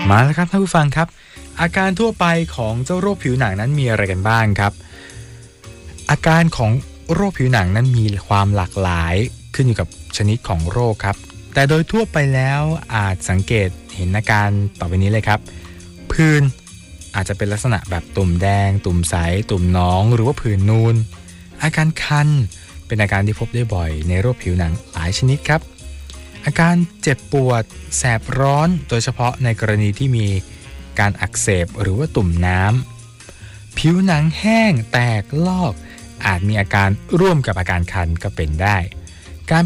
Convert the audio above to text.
มาแล้วครับท่านผู้ฟังครับอาการทั่วไปของเจ้าโรคผิวหนังนั้นมีอะไรกันบ้างครับอาการของโรคผิวหนังนั้นมีความหลากหลายขึ้นอยู่กับชนิดของโรคครับแต่โดยทั่วไปแล้วอาจสังเกตเห็นอาการต่อไปนี้เลยครับผื่นอาจจะเป็นลักษณะแบบตุ่มแดงตุ่มใสตุ่มหนองหรือว่าผื่นนูนอาการคันเป็นอาการที่พบได้บ่อยในโรคผิวหนังหลายชนิดครับอาการเจ็บปวดแสบร้อนโดยเฉพาะในกรณีที่มีการอักเสบหรือว่าตุ่มน้ำผิวหนังแห้งแตกลอกอาจมีอาการร่วมกับอาการคันก็เป็นได้